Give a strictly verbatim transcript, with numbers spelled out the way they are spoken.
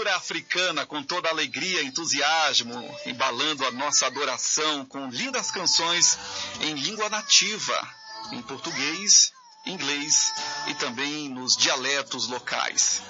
cultura africana com toda alegria, entusiasmo, embalando a nossa adoração com lindas canções em língua nativa, em português, inglês e também nos dialetos locais.